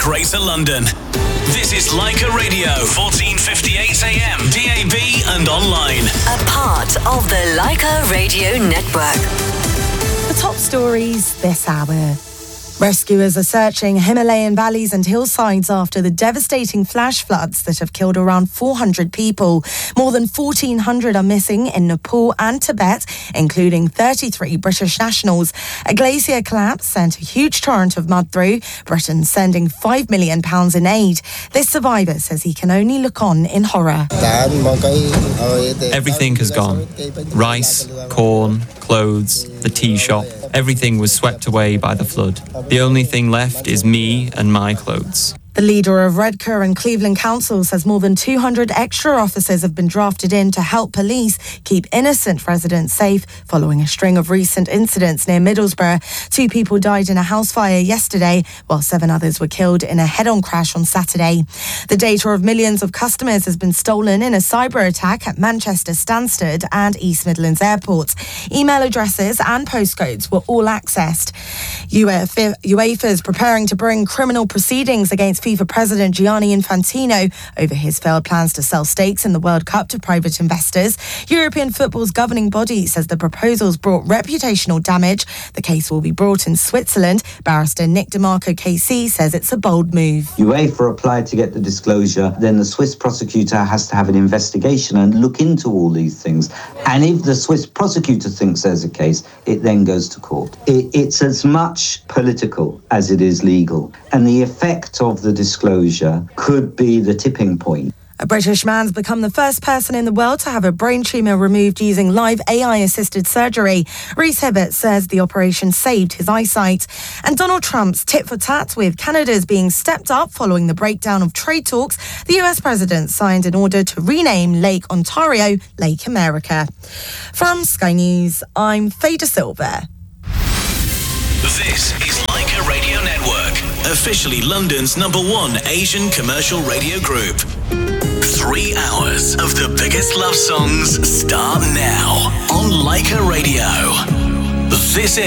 Greater London. This is Leica Radio, 1458 AM, DAB and online. A part of the Leica Radio Network. The top stories this hour. Rescuers are searching Himalayan valleys and hillsides after the devastating flash floods that have killed around 400 people. More than 1,400 are missing in Nepal and Tibet, including 33 British nationals. A glacier collapse sent a huge torrent of mud through, Britain sending £5 million in aid. This survivor says he can only look on in horror. Everything has gone. Rice, corn, clothes, the tea shop. Everything was swept away by the flood. The only thing left is me and my clothes. The leader of Redcar and Cleveland Council says more than 200 extra officers have been drafted in to help police keep innocent residents safe following a string of recent incidents near Middlesbrough. 2 people died in a house fire yesterday, while 7 others were killed in a head-on crash on Saturday. The data of millions of customers has been stolen in a cyber attack at Manchester Stansted and East Midlands airports. Email addresses and postcodes were all accessed. UEFA is preparing to bring criminal proceedings against FIFA President Gianni Infantino over his failed plans to sell stakes in the World Cup to private investors. European football's governing body says the proposals brought reputational damage. The case will be brought in Switzerland. Barrister Nick DeMarco KC says it's a bold move. UEFA applied to get the disclosure, then the Swiss prosecutor has to have an investigation and look into all these things. And if the Swiss prosecutor thinks there's a case, it then goes to court. It's as much political as it is legal. And the effect of the disclosure could be the tipping point. A British man's become the first person in the world to have a brain tumour removed using live AI-assisted surgery. Rhys Hibbert says the operation saved his eyesight. And Donald Trump's tit-for-tat with Canada's being stepped up following the breakdown of trade talks. The US president signed an order to rename Lake Ontario Lake America. From Sky News, I'm Faye De Silva. This is Leica Radio Network, officially London's #1 Asian commercial radio group. 3 hours of the biggest love songs start now on Leica Radio. This is